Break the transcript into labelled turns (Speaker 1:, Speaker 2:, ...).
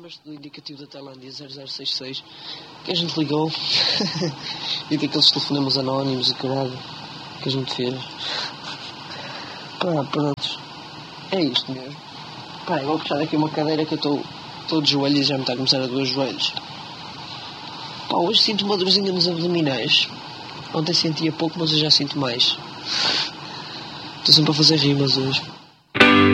Speaker 1: lembras-te do indicativo da Tailândia 0066 que a gente ligou e daqueles telefonemas anónimos e caralho que a gente fez? Pá, pronto. É isto mesmo. Pá, eu vou puxar aqui uma cadeira que eu estou de joelhos e já me está a começar a doer os joelhos. Pá, hoje sinto uma dorzinha nos abdominais. Ontem sentia pouco, mas eu já sinto mais. Estou sempre a fazer rimas hoje.